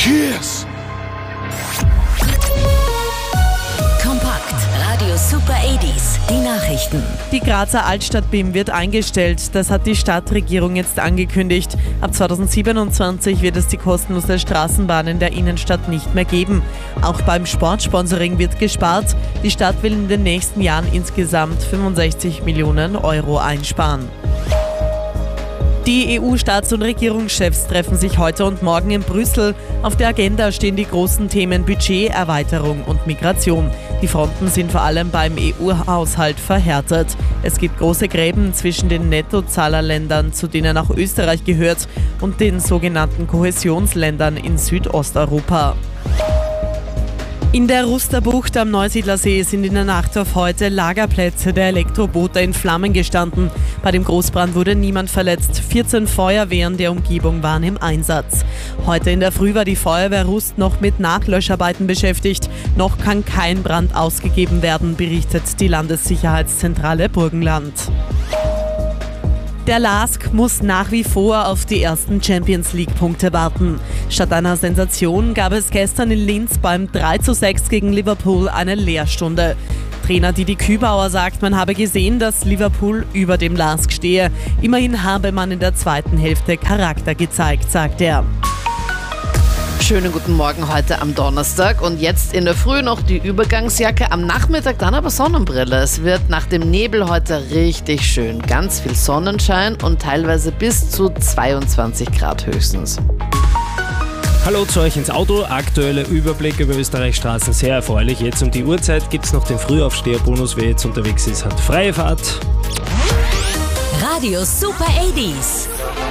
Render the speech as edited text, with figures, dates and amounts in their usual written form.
Cheers! Kompakt. Radio Super 80s. Die Nachrichten. Die Grazer Altstadt-BIM wird eingestellt. Das hat die Stadtregierung jetzt angekündigt. Ab 2027 wird es die kostenlose Straßenbahn in der Innenstadt nicht mehr geben. Auch beim Sportsponsoring wird gespart. Die Stadt will in den nächsten Jahren insgesamt 65 Millionen Euro einsparen. Die EU-Staats- und Regierungschefs treffen sich heute und morgen in Brüssel. Auf der Agenda stehen die großen Themen Budget, Erweiterung und Migration. Die Fronten sind vor allem beim EU-Haushalt verhärtet. Es gibt große Gräben zwischen den Nettozahlerländern, zu denen auch Österreich gehört, und den sogenannten Kohäsionsländern in Südosteuropa. In der Rusterbucht am Neusiedlersee sind in der Nacht auf heute Lagerplätze der Elektroboote in Flammen gestanden. Bei dem Großbrand wurde niemand verletzt. 14 Feuerwehren der Umgebung waren im Einsatz. Heute in der Früh war die Feuerwehr Rust noch mit Nachlöscharbeiten beschäftigt. Noch kann kein Brand ausgegeben werden, berichtet die Landessicherheitszentrale Burgenland. Der LASK muss nach wie vor auf die ersten Champions-League-Punkte warten. Statt einer Sensation gab es gestern in Linz beim 3:6 gegen Liverpool eine Lehrstunde. Trainer Didi Kübauer sagt, man habe gesehen, dass Liverpool über dem LASK stehe. Immerhin habe man in der zweiten Hälfte Charakter gezeigt, sagt er. Schönen guten Morgen heute am Donnerstag und jetzt in der Früh noch die Übergangsjacke, am Nachmittag dann aber Sonnenbrille. Es wird nach dem Nebel heute richtig schön. Ganz viel Sonnenschein und teilweise bis zu 22 Grad höchstens. Hallo zu euch ins Auto. Aktueller Überblick über Österreichs Straßen, sehr erfreulich. Jetzt um die Uhrzeit gibt es noch den Frühaufsteherbonus. Wer jetzt unterwegs ist, hat freie Fahrt. Radio Super 80s.